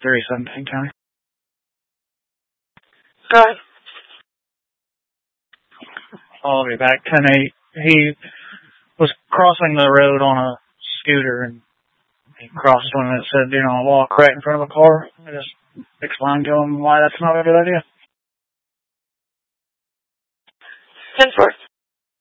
317 County. Go ahead. I'll be back 10-8. He was crossing the road on a scooter, and he crossed one that said, walk right in front of a car. I just explained to him why that's not a good idea.